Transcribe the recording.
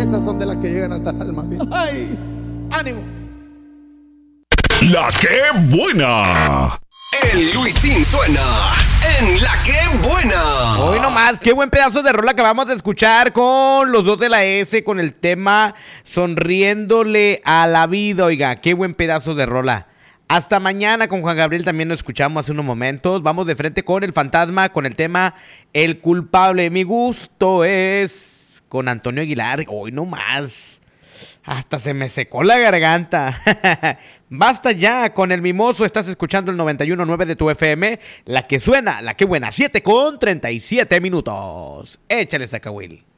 Esas son de las que llegan hasta el alma. ¡Ay! ¡Ánimo! La que buena. El Luisín suena en La que buena. Hoy nomás, qué buen pedazo de rola acabamos de escuchar con los dos de la S, con el tema Sonriéndole a la vida. Oiga, qué buen pedazo de rola. Hasta mañana con Juan Gabriel, también lo escuchamos hace unos momentos. Vamos de frente con El Fantasma, con el tema El Culpable. Mi gusto es con Antonio Aguilar. Hoy nomás, hasta se me secó la garganta. Basta ya con El Mimoso. Estás escuchando el 91.9 de tu FM. La que suena, la que buena. 7:37 minutos. Échale, Zacahuil.